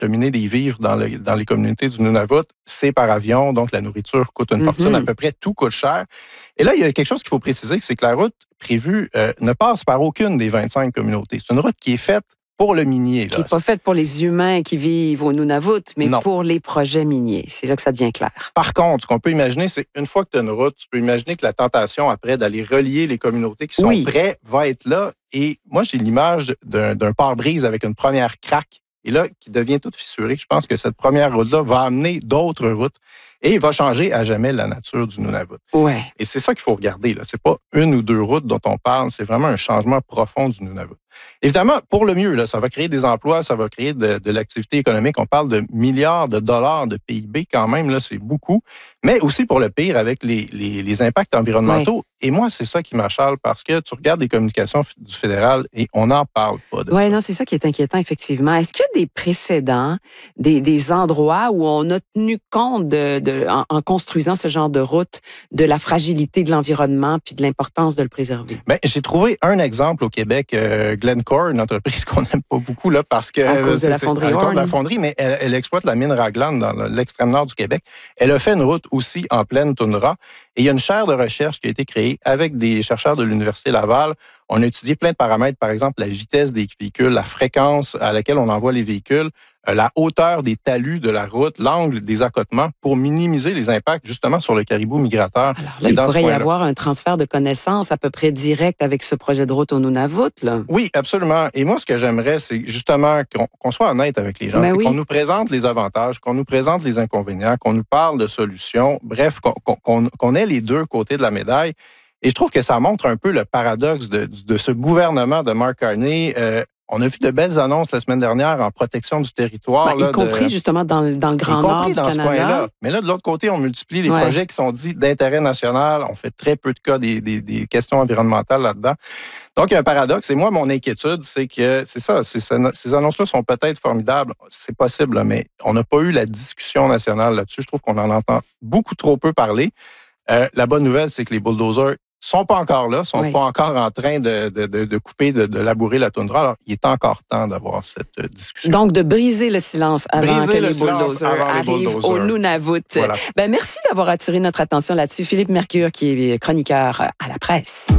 acheminer des vivres dans les communautés du Nunavut, c'est par avion, donc la nourriture coûte une fortune, à peu près tout coûte cher. Et là, il y a quelque chose qu'il faut préciser, c'est que la route prévue ne passe par aucune des 25 communautés. C'est une route qui est faite pour le minier. Qui n'est pas faite pour les humains qui vivent au Nunavut, mais non. Pour les projets miniers. C'est là que ça devient clair. Par contre, ce qu'on peut imaginer, c'est une fois que tu as une route, tu peux imaginer que la tentation après d'aller relier les communautés qui sont prêtes va être là. Et moi, j'ai l'image d'un pare-brise avec une première craque et là, qui devient toute fissurée. Je pense que cette première route-là va amener d'autres routes et il va changer à jamais la nature du Nunavut. Ouais. Et c'est ça qu'il faut regarder. Ce n'est pas une ou deux routes dont on parle, c'est vraiment un changement profond du Nunavut. Évidemment, pour le mieux, là, ça va créer des emplois, ça va créer de l'activité économique. On parle de milliards de dollars de PIB quand même, là, c'est beaucoup. Mais aussi pour le pire, avec les impacts environnementaux. Ouais. Et moi, c'est ça qui m'achale parce que tu regardes les communications du fédéral et on n'en parle pas de ça. Oui, non, c'est ça qui est inquiétant, effectivement. Est-ce qu'il y a des précédents, des endroits où on a tenu compte, en construisant ce genre de route, de la fragilité de l'environnement puis de l'importance de le préserver? Bien, j'ai trouvé un exemple au Québec, Glencore, une entreprise qu'on n'aime pas beaucoup là, parce que à cause de la fonderie Horn. De la fonderie, mais elle exploite la mine Raglan dans l'extrême nord du Québec. Elle a fait une route aussi en pleine toundra. Et il y a une chaire de recherche qui a été créée avec des chercheurs de l'Université Laval. On a étudié plein de paramètres, par exemple la vitesse des véhicules, la fréquence à laquelle on envoie les véhicules, la hauteur des talus de la route, l'angle des accotements pour minimiser les impacts justement sur le caribou migrateur. Alors là, il pourrait y avoir un transfert de connaissances à peu près direct avec ce projet de route au Nunavut, là. Oui, absolument. Et moi, ce que j'aimerais, c'est justement qu'on soit honnête avec les gens, qu'on nous présente les avantages, qu'on nous présente les inconvénients, qu'on nous parle de solutions, bref, qu'on ait les deux côtés de la médaille. Et je trouve que ça montre un peu le paradoxe de ce gouvernement de Mark Carney. On a vu de belles annonces la semaine dernière en protection du territoire. Y compris justement dans le Grand Nord du Canada. Ce coin-là. Mais là, de l'autre côté, on multiplie les projets qui sont dits d'intérêt national. On fait très peu de cas des questions environnementales là-dedans. Donc, il y a un paradoxe. Et moi, mon inquiétude, c'est que c'est ça. Ces annonces-là sont peut-être formidables. C'est possible, mais on n'a pas eu la discussion nationale là-dessus. Je trouve qu'on en entend beaucoup trop peu parler. La bonne nouvelle, c'est que les bulldozers sont pas encore là, sont pas encore en train de couper, de labourer la toundra. Alors, il est encore temps d'avoir cette discussion. Donc, de briser le silence avant que les bulldozers arrivent au Nunavut. Voilà. Merci d'avoir attiré notre attention là-dessus. Philippe Mercure, qui est chroniqueur à La Presse.